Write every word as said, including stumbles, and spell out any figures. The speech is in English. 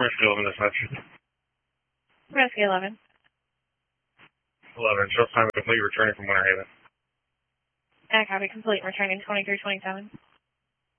Rescue eleven dispatch. Rescue eleven. eleven, show time complete returning from Winter Haven. I copy complete returning twenty-three twenty-seven.